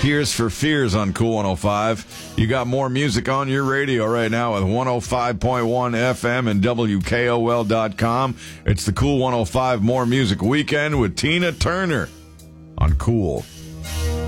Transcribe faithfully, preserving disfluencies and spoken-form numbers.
Tears for Fears on Cool one oh five. You got more music on your radio right now with one oh five point one F M and W K O L dot com. It's the Cool one oh five More Music Weekend with Tina Turner on Cool